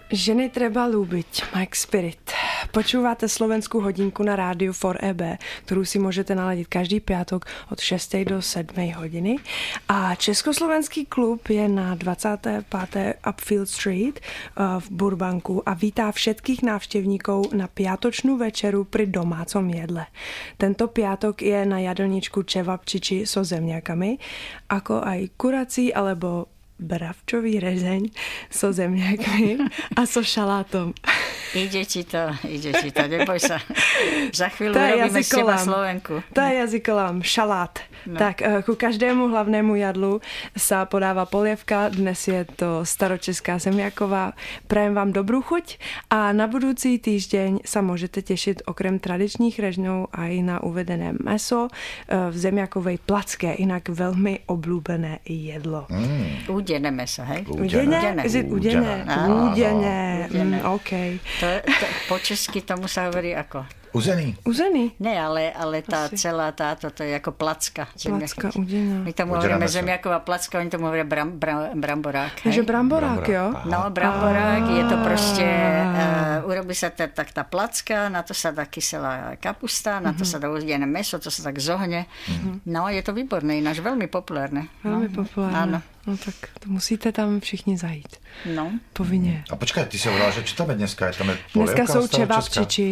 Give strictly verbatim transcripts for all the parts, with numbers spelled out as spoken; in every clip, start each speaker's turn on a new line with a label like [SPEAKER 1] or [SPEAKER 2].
[SPEAKER 1] Ženy treba ľúbiť, Mike Spirit. Počúvate slovenskú hodinku na rádiu four E B, ktorú si môžete naladiť každý piatok od šestej do sedmej hodiny. A Československý klub je na dvadsiatej piatej Upfield Street v Burbanku a vítá všetkých návštevníkov na piatočnú večeru pri domácom jedle. Tento piatok je na jadelníčku čevapčiči so zemiakami, ako aj kurací alebo bravčový rezeň so zemiakmi a so šalátom.
[SPEAKER 2] Ide ti to, ide ti to, neboj sa. Za chvíľu robíme z teba Slovenku.
[SPEAKER 1] To je jazykolám, šalát. No. Tak ku každému hlavnému jadlu sa podáva polievka, dnes je to staročeská zemiaková. Prajem vám dobrú chuť a na budúci týždeň sa môžete tešiť okrem tradičných režňov aj na uvedené mäso v zemiakovej placke, inak veľmi obľúbené jedlo.
[SPEAKER 2] Mm. Udené mäso, hej?
[SPEAKER 1] Udené? Udené. Udené. Udené. OK.
[SPEAKER 2] To, to, po česky tomu sa hovorí ako?
[SPEAKER 3] Uzený.
[SPEAKER 1] Uzený?
[SPEAKER 2] Nie, ale, ale tá Asi. celá táto, to je ako placka.
[SPEAKER 1] Placka, udená.
[SPEAKER 2] My tomu hovoríme zemiaková placka, oni tomu hovoria bram, bram, bramborák.
[SPEAKER 1] Že bramborák, jo?
[SPEAKER 2] No, bramborák, je to proste, uh, urobí sa tá, tak tá placka, na to sa dá kyselá kapusta, na to sa dá udené mäso, to sa tak zohne. No, je to výborné, ináč veľmi populárne.
[SPEAKER 1] Veľmi
[SPEAKER 2] no.
[SPEAKER 1] populárne. Áno. No tak to musíte tam všichni zajít.
[SPEAKER 2] No.
[SPEAKER 1] Povinne.
[SPEAKER 3] A počkaj, ty si hovorila, že čo tam je dneska? Je tam je polievka?
[SPEAKER 1] Dneska sú čevapčiči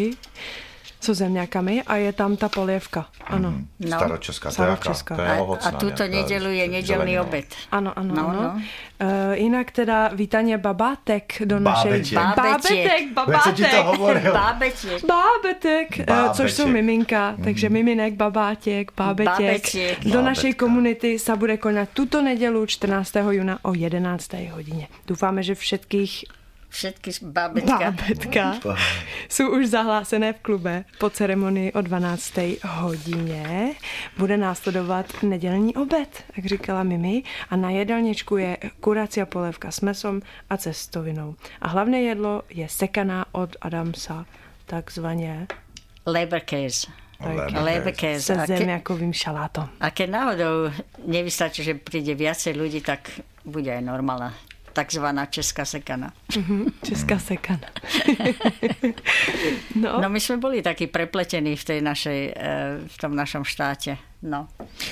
[SPEAKER 1] so zemiakami a je tam tá polievka. Áno.
[SPEAKER 3] Mm, no. Staročeská, to je aká? To je
[SPEAKER 2] a,
[SPEAKER 3] ovocná.
[SPEAKER 2] A túto nedeľu je nedeľný obed.
[SPEAKER 1] Áno, áno,
[SPEAKER 2] no,
[SPEAKER 1] áno.
[SPEAKER 2] No.
[SPEAKER 1] Uh, inak teda vítanie babátek do našej...
[SPEAKER 2] Bábetiek.
[SPEAKER 1] Bábetek,
[SPEAKER 3] babátek.
[SPEAKER 2] Bábetiek.
[SPEAKER 1] Bábetek, uh, což sú miminka. Mm. Takže miminek, babátiek, bábetiek.
[SPEAKER 2] Bábetiek.
[SPEAKER 1] Do našej komunity sa bude konať túto nedeľu čtrnásteho júna o jedenástej hodine. Dúfame, že všetkých
[SPEAKER 2] Všetky bábetka.
[SPEAKER 1] bábetka sú už zahlásené v klube. Po ceremonii o dvanástej hodině bude následovat nedělní obed, jak říkala Mimi. A na jedálničku je kuracia polévka s mesom a cestovinou. A hlavné jedlo je sekaná od Adamsa, takzvaně
[SPEAKER 2] Leberkäse.
[SPEAKER 1] Leberkäse. Se zemiakovým šalátom.
[SPEAKER 2] A keď náhodou nevystačí, že príde viacej ľudí, tak bude aj normálna takzvaná česká sekana.
[SPEAKER 1] Mm-hmm, česká sekana.
[SPEAKER 2] no. no my sme boli takí prepletení v tej našej, v tom našom štáte. No.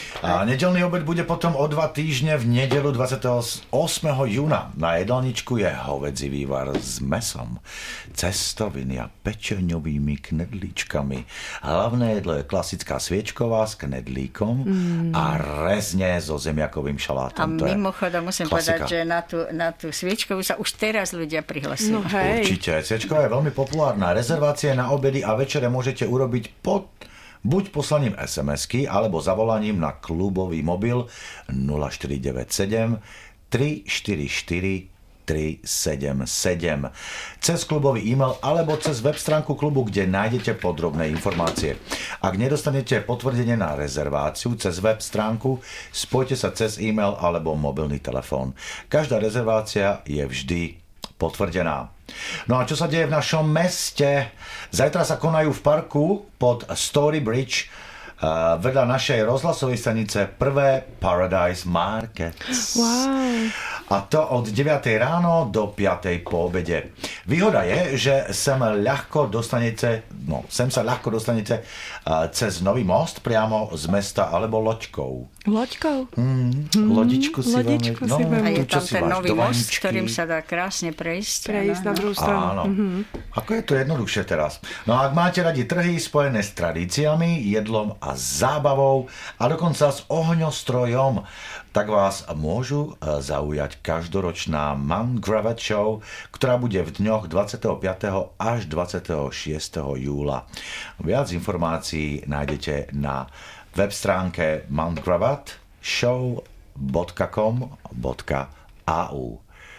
[SPEAKER 3] A nedeľný obed bude potom o dva týždne v nedeľu dvadsiateho ôsmeho júna. Na jedálničku je hovädzí vývar s mesom, cestoviny a pečeňovými knedlíčkami. Hlavné jedlo je klasická sviečková s knedlíkom mm. a rezne so zemiakovým šalátom.
[SPEAKER 2] A mimochodom musím klasika. povedať, že na tú, na tú sviečkovú sa už teraz ľudia prihlasujú.
[SPEAKER 1] No hej.
[SPEAKER 3] Určite. Sviečková je veľmi populárna. Rezervácie na obedy a večere môžete urobiť pod buď poslaním es em esky, alebo zavolaním na klubový mobil nula štyri deväť sedem tri štyri štyri tri sedem sedem, cez klubový e-mail alebo cez web stránku klubu, kde nájdete podrobné informácie. Ak nedostanete potvrdenie na rezerváciu cez web stránku, spojte sa cez e-mail alebo mobilný telefón. Každá rezervácia je vždy potvrdená. No a čo sa deje v našom meste? Zajtra sa konajú v parku pod Story Bridge uh, vedľa našej rozhlasovej stanice prvé Paradise Markets.
[SPEAKER 1] Wow.
[SPEAKER 3] A to od deviatej ráno do piatej po obede. Výhoda je, že sem ľahko dostanete, no, sem sa ľahko dostanete uh, cez Nový most priamo z mesta alebo loďkou.
[SPEAKER 1] Loďkou?
[SPEAKER 3] Mm, lodičku si
[SPEAKER 1] Lodičku
[SPEAKER 3] vám...
[SPEAKER 1] si
[SPEAKER 3] no,
[SPEAKER 2] a je tam ten nový most,
[SPEAKER 3] vaničky.
[SPEAKER 2] Ktorým sa dá krásne prejsť.
[SPEAKER 1] Prejsť na druhú stranu.
[SPEAKER 3] Áno. Mm-hmm. Ako je to jednoduchšie teraz. No a ak máte radi trhy spojené s tradíciami, jedlom a zábavou a dokonca s ohňostrojom, tak vás môžu zaujať každoročná Mount Gravatt Show, ktorá bude v dňoch dvadsiateho piateho až dvadsiateho šiesteho júla. Viac informácií nájdete na web stránke mount gravatt show bodka com bodka a u.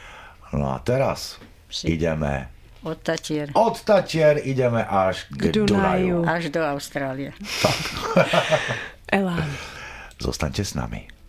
[SPEAKER 3] No a teraz si ideme
[SPEAKER 2] od Tatier.
[SPEAKER 3] Od Tatier ideme až k, k Dunaju.
[SPEAKER 2] Až do Austrálie.
[SPEAKER 3] Tak.
[SPEAKER 1] Elán.
[SPEAKER 3] Zostaňte s nami.